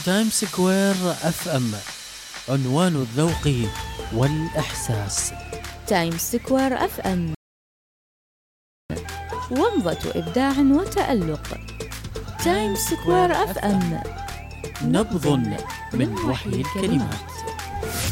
تايم سكوير اف ام، عنوان الذوق والإحساس. تايم سكوير اف ام، ومضة إبداع وتألق. تايم سكوير اف ام، نبض من وحي الكلمات.